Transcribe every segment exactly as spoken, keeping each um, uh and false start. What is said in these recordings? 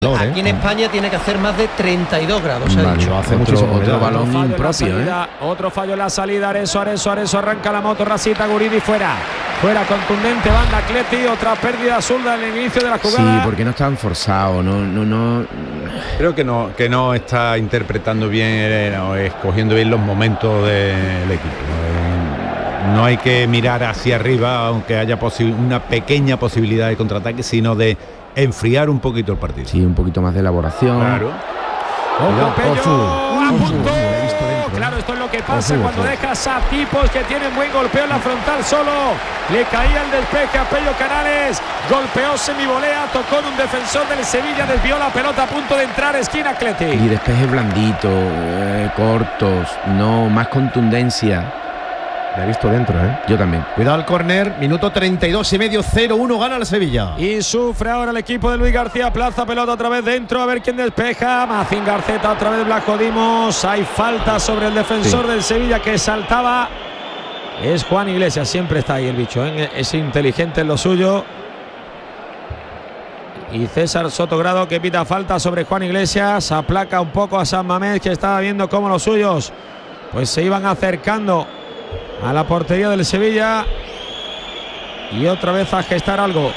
Aquí en España tiene que hacer más de treinta y dos grados. Vale, dicho. hace otro, otro balón otro fallo propio, en la salida, ¿eh? Otro fallo en la salida. Areso, Areso, Areso arranca la moto. Rasita, Guridi fuera. Fuera, contundente. Banda Atleti. Otra pérdida azul en el inicio de la jugada. Sí, porque no están forzados. No, no, no. Creo que no, que no está interpretando bien o escogiendo bien los momentos del equipo. No hay que mirar hacia arriba, aunque haya una pequeña posibilidad de contraataque, sino de enfriar un poquito el partido. Sí, un poquito más de elaboración. Claro. Ojo, Pello, Ofu. a punto. Ofu. Lo he visto dentro, Claro, esto es lo que pasa Ofu, cuando ofu. dejas a tipos que tienen buen golpeo en la frontal solo. Le caía el despeje a Pello Canales. Golpeó semivolea, tocó en un defensor del Sevilla, desvió la pelota a punto de entrar, esquina Atleti. Y despejes blanditos, eh, cortos, no, más contundencia. La he visto dentro, ¿eh? Yo también. Cuidado al córner, minuto treinta y dos y medio, cero uno, gana el Sevilla. Y sufre ahora el equipo de Luis García. Plaza pelota otra vez dentro, a ver quién despeja. Macín Garceta otra vez, Blasco Dimos. Hay falta sobre el defensor sí. del Sevilla que saltaba. Es Juan Iglesias, siempre está ahí el bicho, ¿eh? Es inteligente en lo suyo. Y César Sotogrado que pita falta sobre Juan Iglesias. Aplaca un poco a San Mamés, que estaba viendo cómo los suyos pues se iban acercando a la portería del Sevilla. Y otra vez a gestar algo.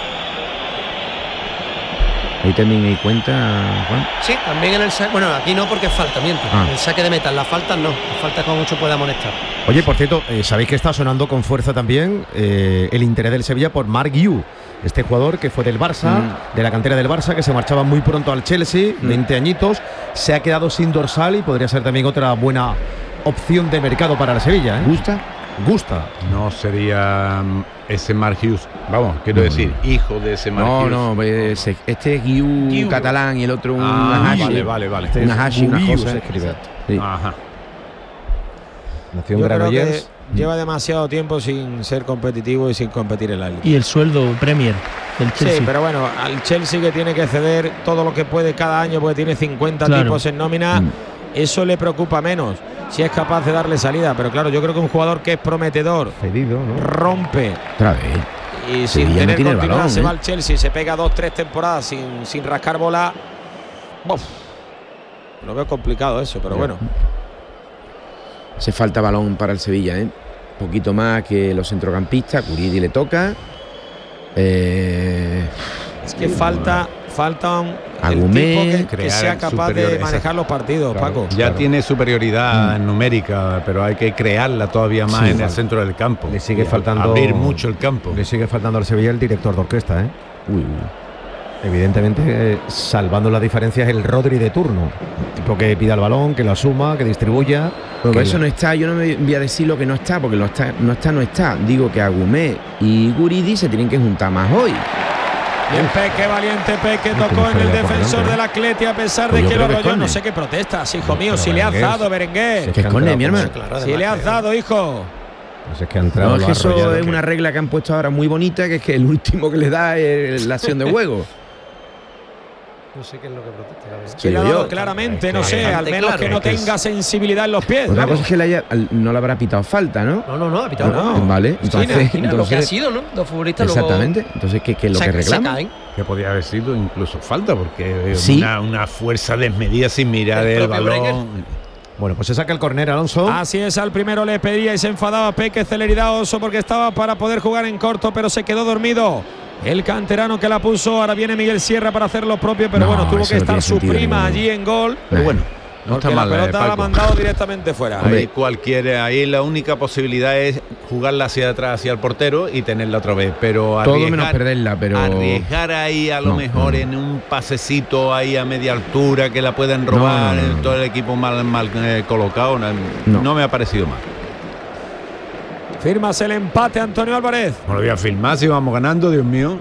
Ahí también hay cuenta, Juan. Sí, también en el saque. Bueno, aquí no porque es falta, miento. Ah. El saque de meta, las faltas no. Las faltas como mucho puede amonestar. Oye, por cierto, eh, sabéis que está sonando con fuerza también eh, el interés del Sevilla por Marc Guiu, este jugador que fue del Barça, mm. de la cantera del Barça, que se marchaba muy pronto al Chelsea, mm. veinte añitos, se ha quedado sin dorsal y podría ser también otra buena opción de mercado para el Sevilla, ¿eh? ¿Gusta? Gusta. No sería ese Marc Hughes, vamos, quiero no, decir, no. hijo de ese Marc no, Hughes. No, no, este es Guiu, Guiu catalán y el otro un ah, hashi. Vale, vale, vale. Este una hashi, una Guiu cosa. se escribe. Sí. Ajá. Nació en Yo creo Granollers. que lleva demasiado tiempo sin ser competitivo y sin competir en la liga. Y el sueldo Premier del Chelsea. Sí, pero bueno, al Chelsea que tiene que ceder todo lo que puede cada año porque tiene cincuenta claro. tipos en nómina, mm. eso le preocupa menos si es capaz de darle salida. Pero claro, yo creo que un jugador que es prometedor, Cedido, ¿no? rompe Otra vez. y Sí, sin ya tener no tiene continuidad balón, se ¿eh? va al Chelsea, se pega dos, tres temporadas sin, sin rascar bola. Uf, lo veo complicado eso, pero bueno. Hace falta balón para el Sevilla, ¿eh? Un poquito más que los centrocampistas. Guridi le toca. Eh, es que falta, falta un el Agumé, tipo que, que sea capaz de manejar los partidos, claro, Paco. Ya claro. tiene superioridad mm. numérica, pero hay que crearla todavía más sí, en vale. el centro del campo. Le sigue y faltando abrir mucho el campo. Le sigue faltando al Sevilla el director de orquesta, ¿eh? uy, uy. Evidentemente, eh, salvando las diferencias, el Rodri de turno. Tipo que pida el balón, que lo asuma, que distribuya. Pero que eso no está, yo no me voy a decir lo que no está, porque lo está, no está, no está. Digo que Agumé y Guridi se tienen que juntar más hoy. Bien, Peque, valiente Peque, tocó en el defensor del Atleti a pesar Pues de yo que creo lo que es arrolló. No córner. sé qué protestas, hijo mío. Pero Si le has Berenguer, dado, Berenguer. ¿Qué es córner, mi hermano? Claro, Si le has dado, hijo. Pues es que ha entrado, No, es lo que ha eso arrollado, es que- una regla que han puesto ahora muy bonita, que es que el último que le da es la acción de juego. No sé qué es lo que protesta, la verdad. Que le ha digo dado yo. claramente, no Es que sé, al bastante menos claro, que no es que tenga es- sensibilidad en los pies. Otra vamos. cosa es que le haya, no le habrá pitado falta, ¿no? No, no, no, ha pitado No, no. no. Vale, entonces, Esquina, esquina, lo que ha entonces sido, ¿no? Dos futbolistas exactamente. Entonces, ¿qué, qué es lo luego que se, se reclama? caen. Que podía haber sido incluso falta, porque Sí. una, una fuerza desmedida sin mirar El el, propio balón. Bueno, pues se saca el córner, Alonso. Así es, al primero le pedía y se enfadaba Peque, celeridad a Oso porque estaba para poder jugar en corto, pero se quedó dormido. El canterano que la puso, ahora viene Miguel Sierra para hacer lo propio, pero No, bueno, tuvo eso que no estar tiene su sentido prima ninguno. allí en gol. Pero bueno, no Porque está la mal. eh, pelota la ha Paco. mandado directamente fuera. Ahí cualquiera, ahí la única posibilidad es jugarla hacia atrás, hacia el portero y tenerla otra vez. Pero Todo arriesgar, menos perderla, pero arriesgar ahí a lo No, mejor no. en un pasecito ahí a media altura que la pueden robar, No, no, no, no. todo el equipo mal, mal eh, colocado, no, No. no me ha parecido mal. Firmas el empate, Antonio Álvarez. No lo voy a filmar si vamos ganando, Dios mío.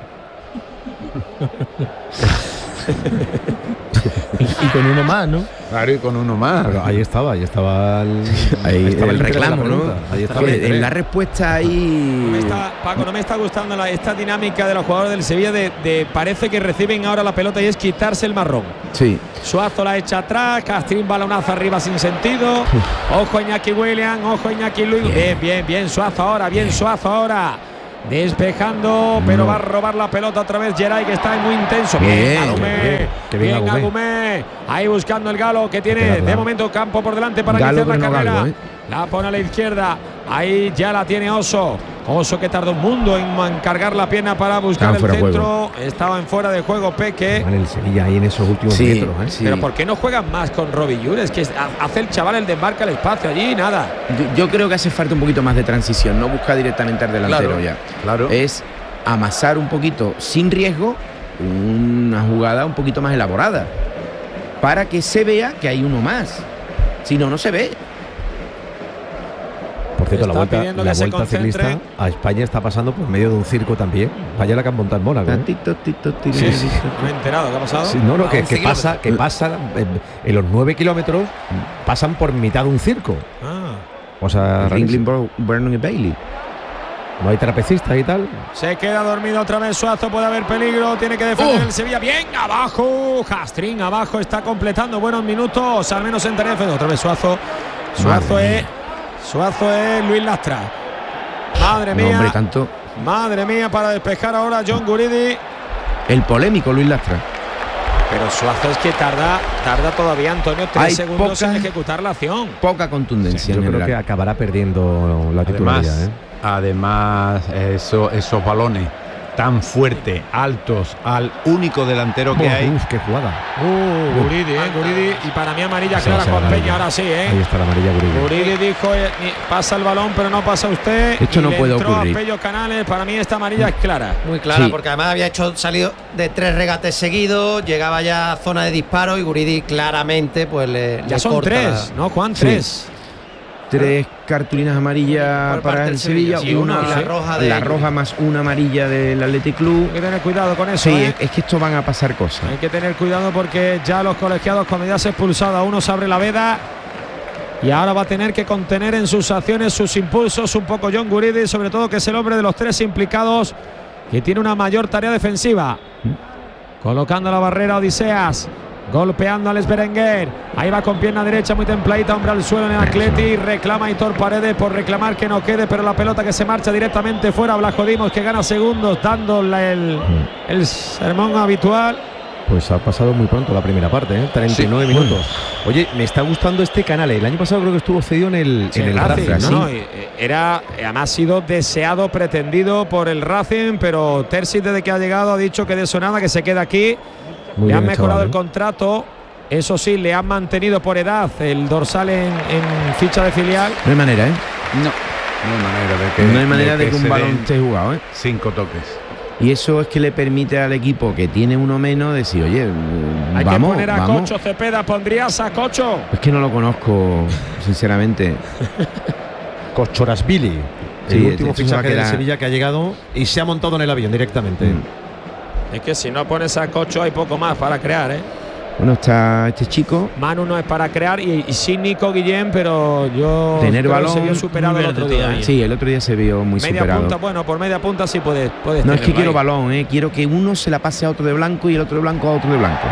Y con uno más, ¿no? Claro, y con uno más. Pero ahí estaba, ahí estaba el, ahí estaba el interés de la reclamo, ¿no? pregunta. Ahí estaba el En interés. la respuesta No me ahí. está, Paco, no me está gustando la- esta dinámica de los jugadores del Sevilla de, de parece que reciben ahora la pelota y es quitarse el marrón. Sí. Suazo la echa atrás, Castrín balonazo arriba sin sentido. Ojo Iñaki William, ojo Iñaki Luis. Bien, bien, bien, Suazo ahora, bien Suazo ahora. Despejando, pero No. va a robar la pelota otra vez Geray, que está muy intenso. Bien, Bien, Agumé. bien, qué bien Bien, Agumé. Agumé. Ahí buscando el Galo, que tiene Pegarla. de momento campo por delante para Galo, iniciar la pero no carrera. Galo, ¿eh? La pone a la izquierda. Ahí ya la tiene Oso. Oso que tardó un mundo en, en cargar la pierna para buscar Estaba el fuera de centro. Estaba en fuera de juego Peque. Mal el Sevilla ahí en esos últimos Sí, metros. ¿eh? sí. Pero ¿por qué no juegan más con Robbie Ure? Es que ha- hace el chaval el desmarca el espacio allí y nada. Yo, yo creo que hace falta un poquito más de transición, no buscar directamente al delantero Claro, ya. claro. Es amasar un poquito sin riesgo una jugada un poquito más elaborada para que se vea que hay uno más. Si no, no se ve. Por cierto, la Está vuelta, pidiendo la que se vuelta ciclista concentren. a España está pasando por medio de un circo también. Vaya la que han montado en Mónaco. ¿eh? Tantito, tito, tiro, Sí, sí. tito. No me he enterado. ¿Qué ha pasado? Sí, no, no, A que, once que pasa, que pasa en, en los nueve kilómetros pasan por mitad de un circo. Ah. O sea, Ringling, rarísimo. Bur- Vernon y Bailey. No hay trapecistas y tal. Se queda dormido otra vez Suazo, puede haber peligro, tiene que defender el Sevilla. Bien, abajo, Castrín abajo, está completando buenos minutos, al menos en Tenerife. Otra vez Suazo, Suazo Madre es, Suazo es Luis Lastra. Madre No, mía, hombre, tanto. madre mía, para despejar ahora John Guridi. El polémico Luis Lastra. Pero Suazo es que tarda, tarda todavía, Antonio, tres Hay segundos poca- en ejecutar la acción. Poca contundencia Yo en creo que general. acabará perdiendo la titularidad. Además, ¿eh? además eso- esos balones tan fuertes, altos, al único delantero que Uf, hay. uf, qué jugada. Uh, Guridi, eh, Guridi. Y para mí amarilla Sí, clara sí, Juan amarilla. Peña, ahora sí, Ahí ¿eh? está la amarilla Guridi. Guridi dijo, eh, ni- pasa el balón, pero no pasa usted. Esto y no le puede entró ocurrir. a Pello Canales, para mí esta amarilla es clara. Muy clara, Sí. porque además había hecho salido de tres regates seguidos, llegaba ya a zona de disparo y Guridi claramente pues le, Ya le son corta tres, ¿no, Juan? Sí. Tres. Tres cartulinas amarillas Por para parte el del Sevilla, Sevilla, sí, una uno y la roja de la ellos. roja más una amarilla del Athletic Club. Hay que tener cuidado con eso, Sí, ¿eh? es, es que esto van a pasar cosas. Hay que tener cuidado porque ya los colegiados, cuando ya se ha expulsado a uno, se abre la veda. Y ahora va a tener que contener en sus acciones, sus impulsos, un poco John Guridi, sobre todo que es el hombre de los tres implicados que tiene una mayor tarea defensiva. Colocando la barrera Odiseas, golpeando a Alex Berenguer. Ahí va con pierna derecha muy templadita, hombre al suelo en el Atleti. Reclama Aitor Paredes por reclamar que no quede, pero la pelota que se marcha directamente fuera. Blajo Dimos que gana segundos dándole el, el sermón habitual. Pues ha pasado muy pronto la primera parte, ¿eh? treinta y nueve Sí. minutos. Oye, me está gustando este canal. El año pasado creo que estuvo cedido en el, en el Racing, Racing, ¿no? ¿no? Y, eh, Era, además ha sido deseado, pretendido por el Racing, pero Terzic desde que ha llegado ha dicho que de eso nada, que se queda aquí. Muy Le han bien, mejorado chaval, el ¿eh? contrato. Eso sí, le han mantenido por edad el dorsal en, en ficha de filial. No hay manera, ¿eh? No, no hay manera de que, no hay manera de que, un se balón den esté jugado, ¿eh? cinco toques. Y eso es que le permite al equipo que tiene uno menos decir, oye, mm, Hay vamos, que poner a vamos. Cocho Cepeda. ¿Pondrías a Cocho? Es que no lo conozco, sinceramente. Kochorasvili, Sí, el último esto se va a fichaje del quedar- Sevilla que ha llegado y se ha montado en el avión directamente. Mm. Es que si no pones a Cocho hay poco más para crear, ¿eh? Bueno, está este chico. Manu no es para crear y, y sí Nico Guillén, pero yo Tener creo que balón, se vio superado muy el otro verde día. todavía. ¿eh? Sí, el otro día se vio muy Media superado. punta, bueno, por media punta sí puedes, puedes No es que tenerlo quiero ahí. balón, ¿eh? Quiero que uno se la pase a otro de blanco y el otro de blanco a otro de blanco.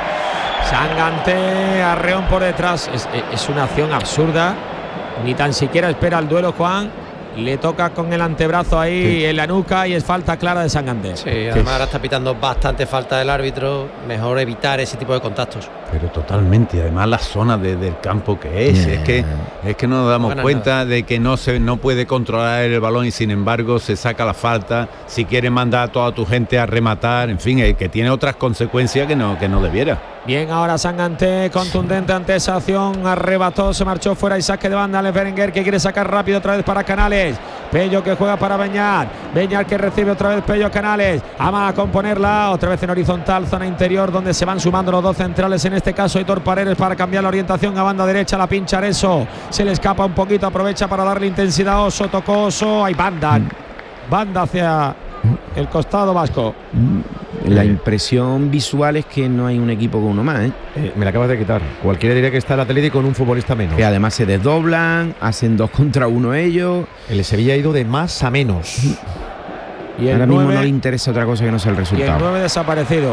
Sangante, Arreón por detrás. Es, es una acción absurda. Ni tan siquiera espera el duelo, Juan. Le toca con el antebrazo ahí Sí. en la nuca y es falta clara de Sangante. Sí, además ahora está pitando bastante falta del árbitro. Mejor evitar ese tipo de contactos. Pero totalmente, además la zona de- del campo que es, Yeah. es que es que no nos damos No gana cuenta de que no se no puede controlar el balón y sin embargo se saca la falta, si quiere mandar a toda tu gente a rematar, en fin, eh, que tiene otras consecuencias que no que no debiera. Bien, ahora Sangante, contundente ante esa acción, arrebató, se marchó fuera y saque de banda. Alex Berenguer que quiere sacar rápido otra vez para Canales. Pello que juega para Beñar. Beñar que recibe otra vez Pello Canales. Ama a componerla, otra vez en horizontal, zona interior, donde se van sumando los dos centrales. En este caso, Aitor Paredes para cambiar la orientación a banda derecha. La pincha Areso. Se le escapa un poquito, aprovecha para darle intensidad a Oso. Tocó Oso. Hay banda. Banda hacia el costado vasco. La impresión visual es que no hay un equipo con uno más, ¿eh? Eh, me la acabas de quitar. Cualquiera diría que está el Atlético con un futbolista menos. Que además se desdoblan, hacen dos contra uno ellos. El Sevilla ha ido de más a menos. Y el Ahora mismo no le nueve interesa otra cosa que no sea el y el resultado. nueve desaparecido.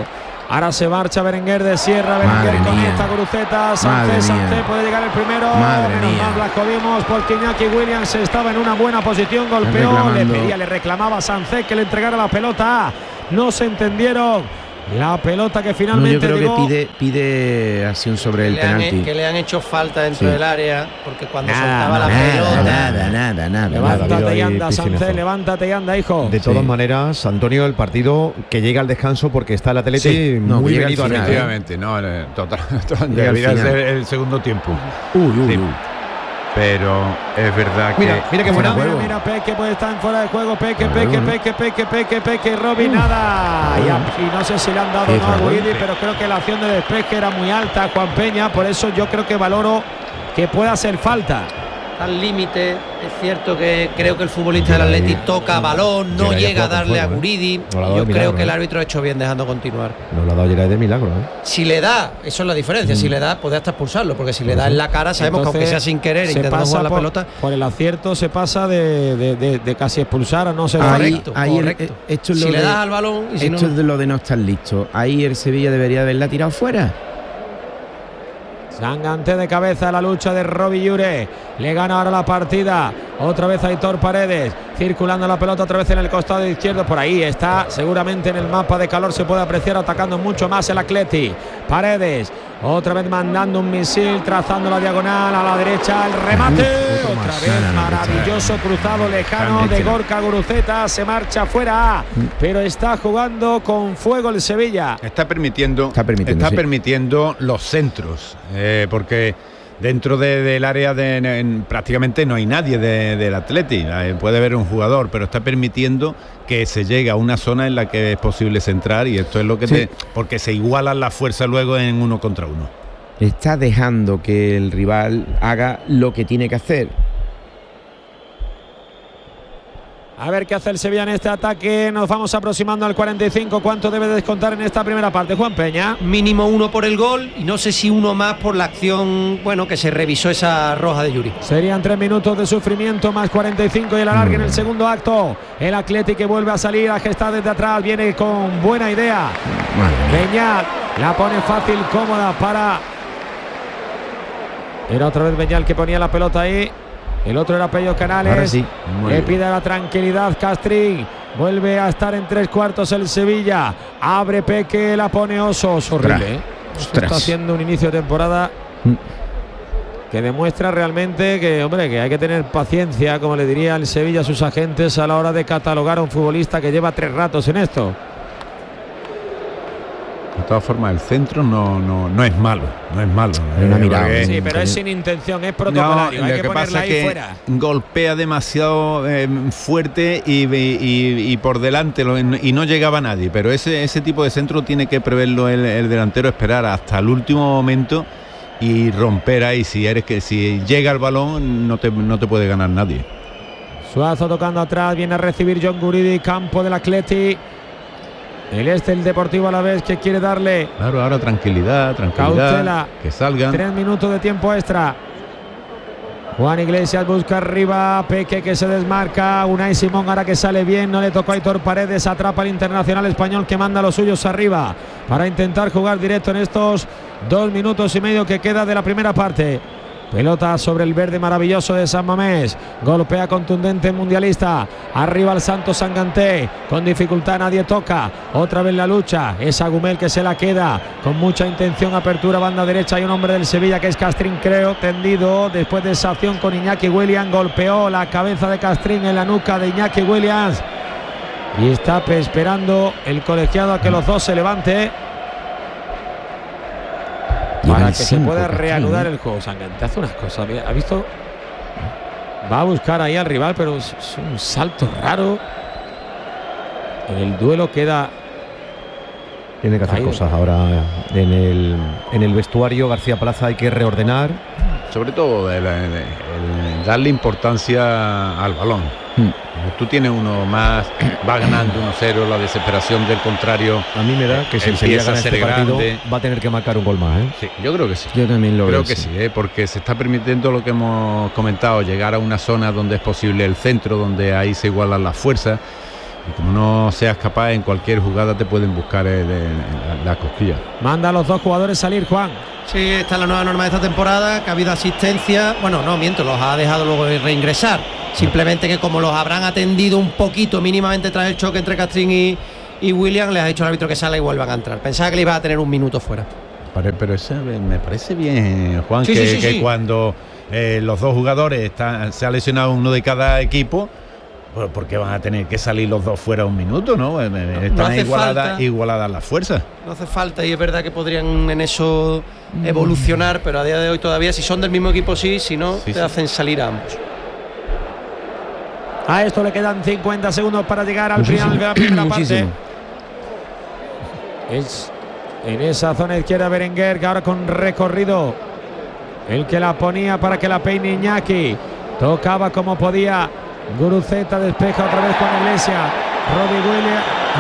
Ahora se marcha Berenguer de Sierra. Madre Berenguer mía. conecta Guruceta. Madre Sánchez, mía. Sánchez puede llegar el primero. Madre Menos mía. mal Blasco Dimos porque Iñaki Williams estaba en una buena posición. Golpeó, le reclamando. pedía, le reclamaba a Sánchez que le entregara la pelota. No se entendieron. La pelota que No, finalmente yo creo llegó. que pide, pide acción sobre el le han, penalti. que le han hecho falta dentro Sí. del área, porque cuando Nada, soltaba la Nada, pelota. nada, nada, nada. Levántate David, y ahí anda, piscinazo. Sánchez, levántate y anda, hijo. De todas Sí. maneras, Antonio, el partido que llega al descanso porque está el Atleti Sí, no, muy que llega al venido final, arriba. Efectivamente, no, eh, total, total, Llega al debería final. ser el segundo tiempo. Uy, uy, Sí. uy. Pero es verdad Mira, que mira qué Mira, buena mira, juego. mira, Peque puede estar en fuera de juego. Peque, Claro, Peque, ¿no? Peque, Peque, Peque, Peque, Robin, nada. Y, a- y no sé si le han dado Qué o no a fragor. Guidi, pero creo que la acción de despeje era muy alta a Juan Peña. Por eso yo creo que valoro que pueda hacer falta. Al límite, es cierto que creo que el futbolista del Atleti toca balón, no Llega ya llega a poco darle a fuego, ¿eh? Guridi. No le ha dado Yo de creo milagro, que el ¿eh? árbitro ha hecho bien dejando continuar. Nos lo ha dado Gerard de milagro, ¿eh? Si le da, eso es la diferencia, si le da, puede hasta expulsarlo, porque si le da en la cara, sabemos que aunque Entonces, sea sin querer, se intentando pasa jugar la por, pelota. por el acierto se pasa de, de- de- de casi expulsar a no ser Ahí, Correcto, ahí el- correcto. esto es Si lo le de- das al balón y si Esto no, es de lo de no estar listo. Ahí el Sevilla debería haberla tirado fuera. Sangante de cabeza, la lucha de Robi Llure. Le gana ahora la partida. Otra vez Aitor Paredes. Circulando la pelota otra vez en el costado izquierdo. Por ahí está. Seguramente en el mapa de calor se puede apreciar atacando mucho más el Atleti. Paredes. Otra vez mandando un misil. Trazando la diagonal a la derecha. El remate. Uf, otro Otra más. vez No, no, no, maravilloso cruzado lejano de Cándetelo. Gorka Guruceta. Se marcha fuera. Pero está jugando con fuego el Sevilla. está permitiendo, Está permitiendo, sí. permitiendo los centros, eh, porque dentro de- del área de, en- prácticamente no hay nadie de- del Atleti. Eh, puede haber un jugador, pero está permitiendo que se llegue a una zona en la que es posible centrar, y esto es lo que Sí. te, porque se igualan las fuerzas luego en uno contra uno. Está dejando que el rival haga lo que tiene que hacer. A ver qué hace el Sevilla en este ataque. Nos vamos aproximando al cuarenta y cinco. ¿Cuánto debe descontar en esta primera parte, Juan Peña? mínimo uno por el gol y no sé si uno más por la acción, bueno, que se revisó esa roja de Yuri. Serían tres minutos de sufrimiento más cuarenta y cinco y el alargue en el segundo acto. El Atleti que vuelve a salir a gestar desde atrás. Viene con buena idea. Madre mía. Beñat la pone fácil, cómoda para... Era otra vez Beñat que ponía la pelota ahí. El otro era Pello Canales. Ahora sí. Muy Le bien. pide la tranquilidad Castrín. Vuelve a estar en tres cuartos el Sevilla. Abre Peque, la pone Osos. Horrible, ¿eh? Ostras. Está haciendo un inicio de temporada Mm. que demuestra realmente que, hombre, que hay que tener paciencia, como le diría el Sevilla a sus agentes a la hora de catalogar a un futbolista que lleva tres ratos en esto. De todas formas, el centro no, no, no es malo, no es malo. Pero una eh, mirada, porque- Sí, pero es sin intención, es protocolario. No, hay lo que, que ponerla pasa ahí es que fuera. golpea demasiado eh, fuerte y, y- y por delante lo- y no llegaba nadie, pero ese, ese tipo de centro tiene que preverlo el, el delantero, esperar hasta el último momento y romper ahí. Si eres que si llega el balón no te, no te puede ganar nadie. Suazo tocando atrás, viene a recibir John Guridi, campo del Atleti. El este, el Deportivo a la vez que quiere darle Claro, ahora tranquilidad, tranquilidad, Cautela. que salgan. tres minutos de tiempo extra. Juan Iglesias busca arriba, Peque que se desmarca, Unai Simón ahora que sale bien, no le tocó a Aitor Paredes, atrapa al internacional español que manda a los suyos arriba para intentar jugar directo en estos dos minutos y medio que queda de la primera parte. Pelota sobre el verde maravilloso de San Mamés. Golpea contundente mundialista. Arriba el Santos Sanganté. Con dificultad nadie toca. Otra vez la lucha. Es Agumel que se la queda. Con mucha intención. Apertura banda derecha. Hay un hombre del Sevilla que es Castrín, creo. Tendido. Después de esa acción con Iñaki Williams. Golpeó la cabeza de Castrín en la nuca de Iñaki Williams. Y está esperando el colegiado a que los dos se levante. Para Llevan que se cinco, pueda Castrín, reanudar ¿eh? el juego. Sangante hace unas cosas. ¿Ha visto? Va a buscar ahí al rival, pero es, es un salto raro. En el duelo queda. Tiene que hacer Ahí. cosas ahora en el, en el vestuario. García Plaza hay que reordenar. Sobre todo el, el- el darle importancia al balón. Mm. Tú tienes uno más, va ganando uno cero, la desesperación del contrario. A mí me da que si el Sevilla Empieza a gana ser este partido grande. va a tener que marcar un gol más, ¿eh? Sí, yo creo que sí. Yo también lo Creo veo que así. sí, ¿eh? Porque se está permitiendo lo que hemos comentado, llegar a una zona donde es posible el centro, donde ahí se igualan las fuerzas. Y como no seas capaz, en cualquier jugada te pueden buscar el, el, la, la cosquilla. Manda a los dos jugadores salir, Juan. Sí, esta es la nueva norma de esta temporada, que ha habido asistencia. Bueno, no, miento, los ha dejado luego de reingresar. Simplemente que como los habrán atendido un poquito mínimamente tras el choque entre Castrín y, y William, les ha dicho al árbitro que salga y vuelvan a entrar. Pensaba que le iba a tener un minuto fuera. Pero eso me parece bien, Juan, sí, que, sí, sí, que sí. cuando eh, los dos jugadores están, se ha lesionado uno de cada equipo, pues porque van a tener que salir los dos fuera un minuto, ¿no? Están no hace igualadas, falta. igualadas las fuerzas. No hace falta y es verdad que podrían en eso evolucionar, pero a día de hoy todavía, si son del mismo equipo sí, si no, Sí, te sí. hacen salir a ambos. A esto le quedan cincuenta segundos para llegar al Muchísimo. final de la primera parte. Muchísimo. Es en esa zona izquierda Berenguer, que ahora con recorrido, el que la ponía para que la peine Iñaki. Tocaba como podía. Guruceta despeja otra vez con Iglesia. Robbie Williams.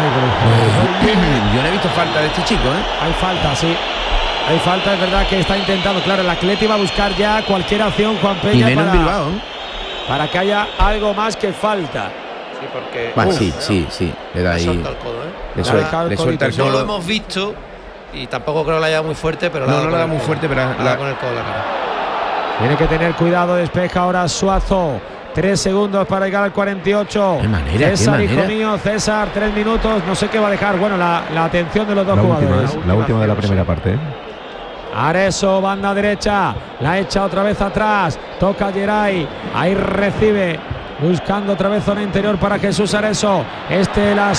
Yo no he visto falta de este chico, ¿eh? Hay falta, sí. Hay falta, es verdad que está intentando. Claro, el Atleti va a buscar ya cualquier acción, Juan Y Peña, menos en para, Bilbao, ¿eh? para que haya algo más que falta. Sí, porque Va, Uf, sí, sí, sí. Le da le ahí. suelta el codo, ¿eh? Le, Le ha suel- dejado el le suelta el codito. No lo codo. hemos visto y tampoco creo que lo haya dado muy fuerte, pero No, ha dado no lo con da el muy codo. fuerte, pero Le ha dado la- con el codo en la cara. Tiene que tener cuidado, despeja ahora Suazo. Tres segundos para llegar al cuarenta y ocho. Qué manera, qué César, hijo manera. mío, César, tres minutos. No sé qué va a dejar. Bueno, la, la atención de los dos La última, jugadores. ¿eh? La última de la primera parte. ¿eh? Areso, banda derecha. La echa otra vez atrás. Toca Geray. Ahí recibe. Buscando otra vez zona interior para Jesús Areso. Este la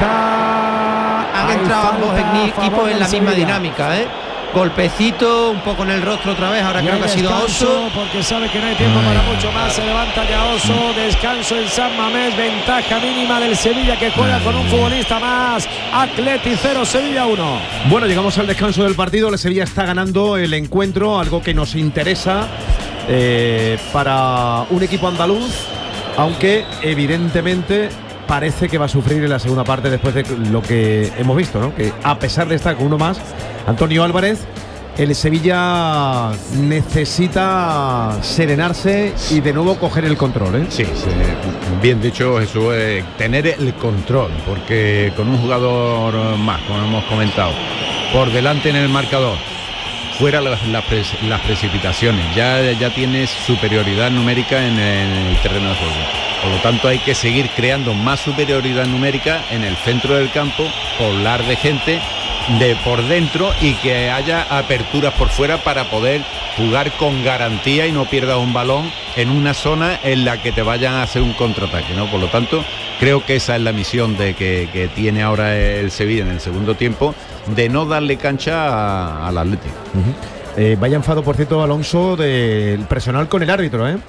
suelta. Han Hay entrado ambos falta a equipos favor en la del misma Sevilla. dinámica, ¿eh? Golpecito, un poco en el rostro otra vez, ahora Y creo hay que ha sido a descanso, Oso. porque sabe que no hay tiempo Ay, para mucho más. Se levanta ya Oso. Descanso en San Mamés. Ventaja mínima del Sevilla, que juega con un futbolista más. Atleti cero, Sevilla uno. Bueno, llegamos al descanso del partido. El Sevilla está ganando el encuentro, algo que nos interesa eh, para un equipo andaluz, aunque evidentemente parece que va a sufrir en la segunda parte después de lo que hemos visto, ¿no? Que a pesar de estar con uno más, Antonio Álvarez, el Sevilla necesita serenarse y de nuevo coger el control, ¿eh? Sí, sí, bien dicho, Jesús, eh, tener el control, porque con un jugador más, como hemos comentado, por delante en el marcador, fuera las, las, pres- las precipitaciones, ya, ya tienes superioridad numérica en el, en el terreno de juego. Por lo tanto, hay que seguir creando más superioridad numérica en el centro del campo, poblar de gente de por dentro y que haya aperturas por fuera para poder jugar con garantía y no pierdas un balón en una zona en la que te vayan a hacer un contraataque, ¿no? Por lo tanto, creo que esa es la misión de que, que tiene ahora el Sevilla en el segundo tiempo, de no darle cancha a- al Atlético. Uh-huh. Eh, vaya enfado, por cierto, Alonso, del personal con el árbitro, ¿eh?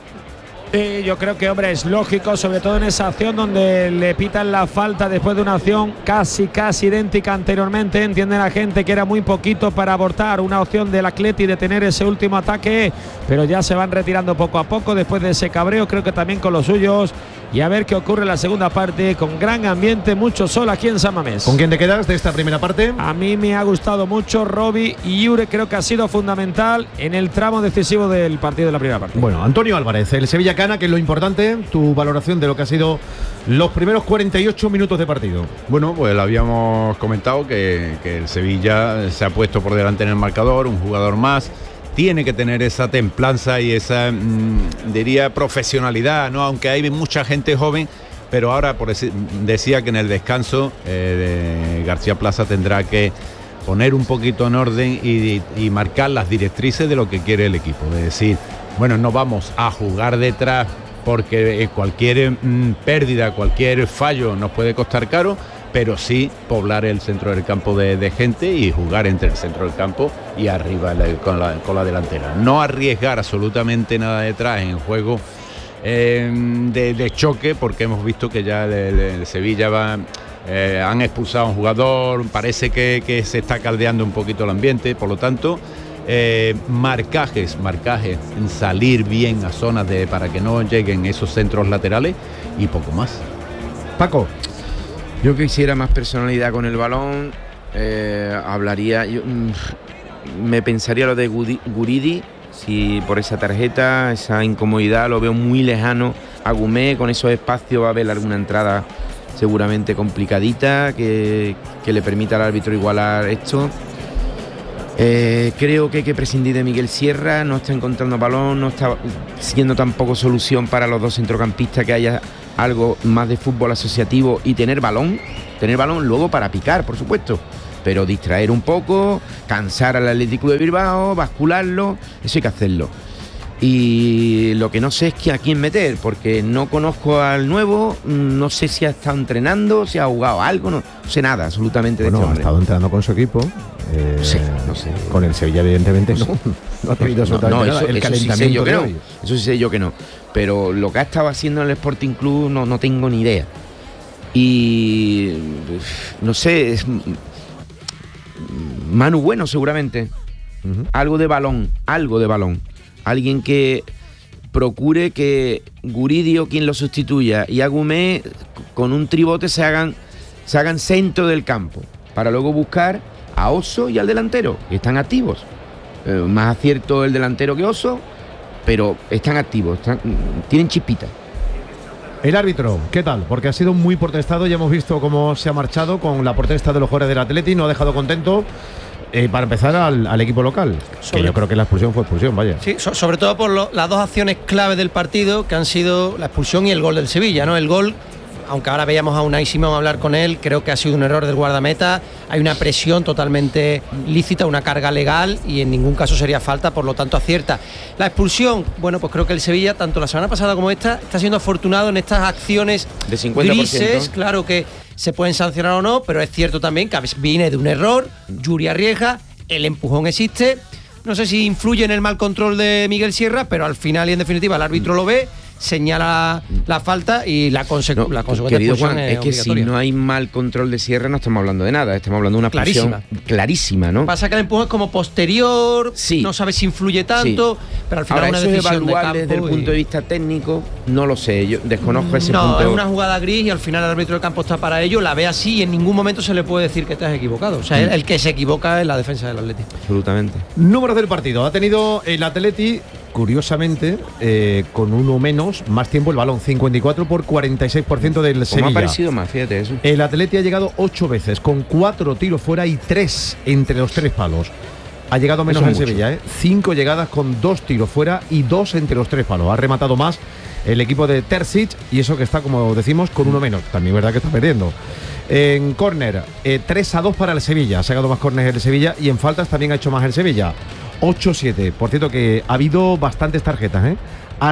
Sí, yo creo que, hombre, es lógico, sobre todo en esa acción donde le pitan la falta después de una acción casi, casi idéntica anteriormente. Entiende la gente que era muy poquito para abortar una opción del Atleti de tener ese último ataque, pero ya se van retirando poco a poco después de ese cabreo, creo que también con los suyos. Y a ver qué ocurre en la segunda parte, con gran ambiente, mucho sol aquí en San Mamés. ¿Con quién te quedas de esta primera parte? A mí me ha gustado mucho Robbie y Yure, creo que ha sido fundamental en el tramo decisivo del partido de la primera parte. Bueno, Antonio Álvarez, el Sevilla Cana, que es lo importante, tu valoración de lo que ha sido los primeros cuarenta y ocho minutos de partido. Bueno, pues lo habíamos comentado que, que el Sevilla se ha puesto por delante en el marcador, un jugador más. Tiene que tener esa templanza y esa, mmm, diría, profesionalidad, ¿no? Aunque hay mucha gente joven, pero ahora por ese, decía que en el descanso eh, de García Plaza tendrá que poner un poquito en orden y, y marcar las directrices de lo que quiere el equipo. De decir, bueno, no vamos a jugar detrás porque cualquier mmm, pérdida, cualquier fallo nos puede costar caro, pero sí poblar el centro del campo de, de gente y jugar entre el centro del campo y arriba la, con, la, con la delantera. No arriesgar absolutamente nada detrás en juego eh, de, de choque, porque hemos visto que ya el, el, el Sevilla va, eh, han expulsado a un jugador, parece que, que se está caldeando un poquito el ambiente, por lo tanto, eh, marcajes, marcajes, salir bien a zonas de, para que no lleguen esos centros laterales y poco más. Paco. Yo quisiera más personalidad con el balón, eh, hablaría, yo, mm, me pensaría lo de Gudi- Guridi, si por esa tarjeta, esa incomodidad, lo veo muy lejano. A Gumé con esos espacios va a haber alguna entrada seguramente complicadita, que, que le permita al árbitro igualar esto. Eh, creo que hay que prescindir de Miguel Sierra, no está encontrando balón, no está siendo tampoco solución para los dos centrocampistas, que haya algo más de fútbol asociativo y tener balón, tener balón luego para picar, por supuesto, pero distraer un poco, cansar al Atlético de Bilbao, bascularlo, eso hay que hacerlo. Y lo que no sé es que a quién meter, porque no conozco al nuevo, no sé si ha estado entrenando, si ha jugado algo, no sé nada absolutamente de Bueno, este ha hombre. estado entrenando con su equipo. Eh, No sé, no sé. Con el Sevilla, evidentemente, no, no ha tenido No, absolutamente no, nada. eso, El eso sí calentamiento sé yo que de no. hoy. Eso sí sé yo que no. Pero lo que ha estado haciendo en el Sporting Club no, no tengo ni idea. Y uf, no sé, es Manu Bueno seguramente. Ujú. Algo de balón, algo de balón. Alguien que procure que Guridio, quien lo sustituya, y Agumé con un tribote se hagan, se hagan centro del campo, para luego buscar a Oso y al delantero, que están activos. Eh, más acierto el delantero que Oso, pero están activos, están- tienen chispita. El árbitro, ¿qué tal? Porque ha sido muy protestado, ya hemos visto cómo se ha marchado con la protesta de los jugadores del Atleti, no ha dejado contento. Eh, para empezar al, al equipo local, Sobre- que yo creo que la expulsión fue expulsión, vaya. Sí, so- sobre todo por lo- las dos acciones clave del partido, que han sido la expulsión y el gol del Sevilla, ¿no? El gol, aunque ahora veíamos a Unai Simón hablar con él, creo que ha sido un error del guardameta. Hay una presión totalmente lícita, una carga legal, y en ningún caso sería falta, por lo tanto acierta. La expulsión, bueno, pues creo que el Sevilla, tanto la semana pasada como esta, está siendo afortunado en estas acciones De cincuenta por ciento. grises, claro que se pueden sancionar o no, pero es cierto también que viene de un error, Yuri arriesga, el empujón existe. No sé si influye en el mal control de Miguel Sierra, pero al final y en definitiva el árbitro lo ve, señala la falta y la, conse No, la consecuencia querido expulsión Juan, es es que si obligatoria. no hay mal control de Sierra no estamos hablando de nada, estamos hablando de una expulsión Clarísima. clarísima, ¿no? Pasa que el empujón es como posterior, Sí. no sabes si influye tanto, pero al final Ahora, es eso una es decisión de evaluable desde el campo y- punto de vista técnico, no lo sé, yo desconozco ese no, punto. es una jugada gris y al final el árbitro del campo está para ello, la ve así y en ningún momento se le puede decir que te has equivocado. O sea, el, el que se equivoca es la defensa del Atlético. Absolutamente. Números del partido. Ha tenido el Atleti, curiosamente, eh, con uno menos, más tiempo el balón, cincuenta y cuatro por cuarenta y seis por ciento del ¿Cómo Sevilla. ha parecido más? Fíjate eso. El Atleti ha llegado ocho veces, con cuatro tiros fuera y tres entre los tres palos. Ha llegado menos Eso el es mucho. Sevilla, ¿eh? Cinco llegadas con dos tiros fuera y dos entre los tres palos. Ha rematado más el equipo de Terzic y eso que está, como decimos, con uno menos. También es verdad que está perdiendo. En córner, eh, tres a dos para el Sevilla. Ha sacado más córneres el Sevilla y en faltas también ha hecho más el Sevilla. ocho siete. Por cierto que ha habido bastantes tarjetas, ¿eh?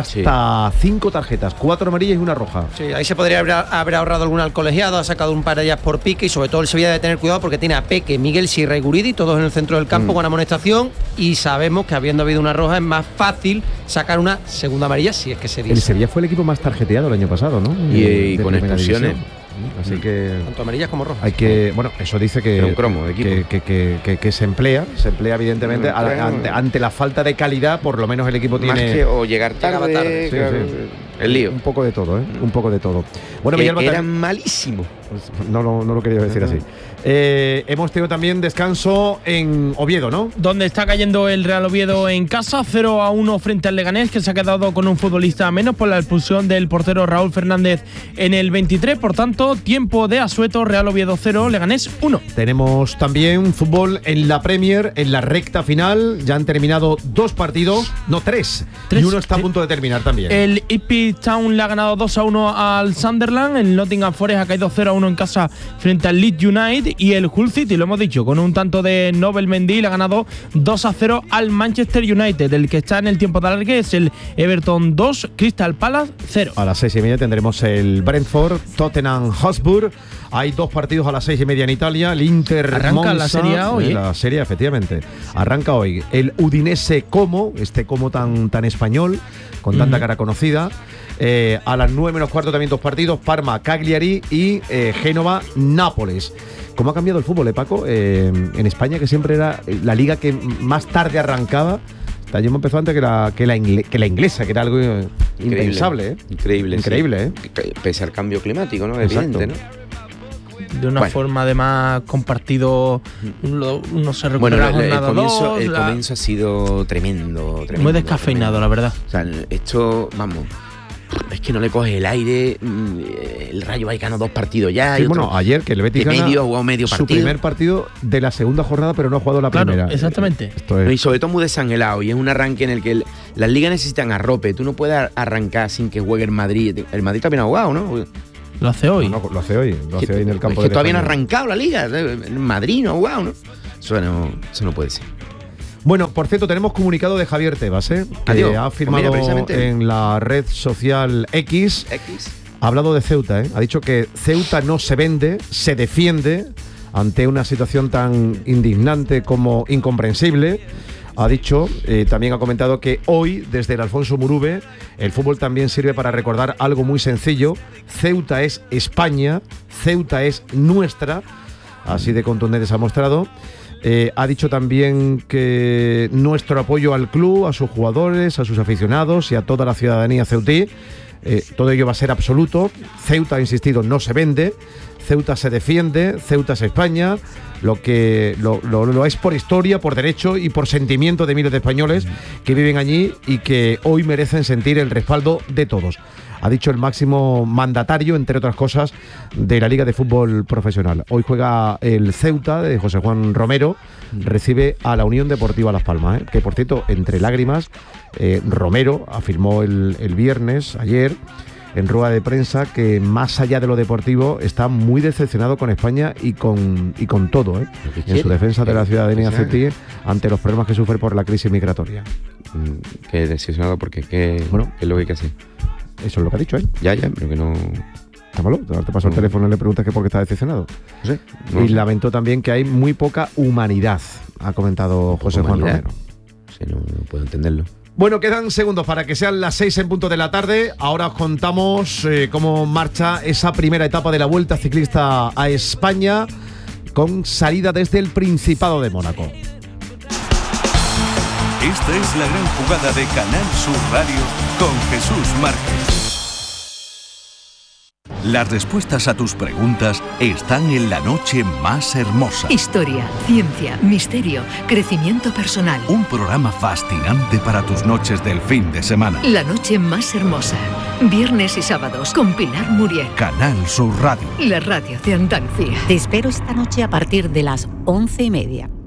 Hasta cinco tarjetas, cuatro amarillas y una roja. Sí, ahí se podría haber, haber ahorrado alguna al colegiado, ha sacado un par de ellas por pique y sobre todo el Sevilla debe tener cuidado porque tiene a Peque, Miguel Sierra y Guridi, todos en el centro del campo Mm. con amonestación y sabemos que habiendo habido una roja es más fácil sacar una segunda amarilla si es que se El dice. Sevilla fue el equipo más tarjeteado el año pasado, ¿no? Y, De- y de con primera expulsiones. división. Así que Tanto amarillas como rojas. hay que, bueno, eso dice que, Era un cromo de equipo. que, que, que- que- que se emplea, se emplea evidentemente Un a la- cromo. ante, ante la falta de calidad, por lo menos el equipo Más tiene que o llegar Llegaba tarde, tarde, sí, claro, sí. el lío. un poco de todo, ¿eh? Un poco de todo. Bueno, que, Miguel que Bata- era malísimo. Pues no, lo- no lo quería decir así. Eh, hemos tenido también descanso en Oviedo, ¿no? Donde está cayendo el Real Oviedo en casa, cero a uno frente al Leganés, que se ha quedado con un futbolista menos por la expulsión del portero Raúl Fernández en el veintitrés. Por tanto, tiempo de asueto, Real Oviedo cero, Leganés uno. Tenemos también fútbol en la Premier, en la recta final. Ya han terminado dos partidos, no tres. Tres. Y uno está a punto de terminar también. El Ipswich Town le ha ganado dos a uno al Sunderland. El Nottingham Forest ha caído cero a uno en casa frente al Leeds United. Y el Hull City, lo hemos dicho, con un tanto de Nobel Mendy, le ha ganado dos a cero al Manchester United. El que está en el tiempo de alargue es el Everton dos, Crystal Palace cero. A las seis y media tendremos el Brentford, Tottenham Hotspur. Hay dos partidos a las seis y media en Italia. El Inter Arranca Monza, la Serie A hoy, eh, ¿eh? La Serie A, efectivamente. Arranca hoy. El Udinese Como, este Como tan, tan español, con tanta Ujú. cara conocida. Eh, a las nueve menos cuarto también dos partidos. Parma, Cagliari y eh, Génova, Nápoles. ¿Cómo ha cambiado el fútbol, eh, Paco? Eh, en España, que siempre era la liga que más tarde arrancaba. Este año empezó antes que la, que la, ingle- que la inglesa, que era algo eh, Increíble. impensable, ¿eh? Increíble. Increíble, sí. ¿eh? Que- Pese al cambio climático, ¿no? Exacto. Evidente, ¿no? De una Bueno. forma además compartido, lo- no se Bueno, recupera el, el jornada comienzo, dos, el la- comienzo ha sido tremendo, tremendo. muy descafeinado, tremendo. la verdad. O sea, esto, vamos, es que no le coge el aire. El Rayo Vallecano dos partidos ya. Sí, y bueno, otro ayer que el Betis de gana medio, jugado medio su partido. primer partido de la segunda jornada, pero no ha jugado la Claro, primera. exactamente. Esto es- Y sobre todo muy desangelado. Y es un arranque en el que el- las ligas necesitan arrope. Tú no puedes ar- arrancar sin que juegue el Madrid. El Madrid también ha jugado, ¿no? Lo hace hoy. No, no, lo hace hoy, lo hace Que- hoy en el campo es que del todavía no ha Español. arrancado la liga. El Madrid no ha jugado, ¿no? Eso no, eso no puede ser. Bueno, por cierto, tenemos comunicado de Javier Tebas, ¿eh? que Adiós. ha Pues firmado mira, precisamente. en la red social X. X. Ha hablado de Ceuta, ¿eh? Ha dicho que Ceuta no se vende, se defiende ante una situación tan indignante como incomprensible. Ha dicho, eh, también ha comentado que hoy, desde el Alfonso Murube, el fútbol también sirve para recordar algo muy sencillo. Ceuta es España, Ceuta es nuestra, así de contundente se ha mostrado. Eh, ha dicho también que nuestro apoyo al club, a sus jugadores, a sus aficionados y a toda la ciudadanía ceutí, eh, todo ello va a ser absoluto. Ceuta, ha insistido, no se vende. Ceuta se defiende, Ceuta es España, lo que lo, lo, lo es por historia, por derecho y por sentimiento de miles de españoles que viven allí y que hoy merecen sentir el respaldo de todos. Ha dicho el máximo mandatario, entre otras cosas, de la Liga de Fútbol Profesional. Hoy juega el Ceuta de José Juan Romero, recibe a la Unión Deportiva Las Palmas, ¿eh? que por cierto, entre lágrimas, eh, Romero afirmó el, el viernes, ayer, en rueda de prensa, que más allá de lo deportivo está muy decepcionado con España y con, y con todo, ¿eh? en su defensa de la ciudadanía ceutí ante los problemas que sufre por la crisis migratoria. Mm, Que decepcionado porque ¿qué, Bueno. ¿qué es lo que hay que hacer? Eso es lo que ha dicho él. Ya, ya, pero que no. Está malo. Ahora te paso el teléfono y le preguntas que por qué está decepcionado. No sé. No Y sé. lamentó también que hay muy poca humanidad, ha comentado José Juan humanidad. Romero. O sea, no, no puedo entenderlo. Bueno, quedan segundos para que sean las seis en punto de la tarde. Ahora os contamos eh, cómo marcha esa primera etapa de la Vuelta Ciclista a España con salida desde el Principado de Mónaco. Esta es la gran jugada de Canal Sur Radio con Jesús Márquez. Las respuestas a tus preguntas están en La Noche Más Hermosa. Historia, ciencia, misterio, crecimiento personal. Un programa fascinante para tus noches del fin de semana. La Noche Más Hermosa. Viernes y sábados con Pilar Muriel. Canal Sur Radio. La radio de Andalucía. Te espero esta noche a partir de las once y media.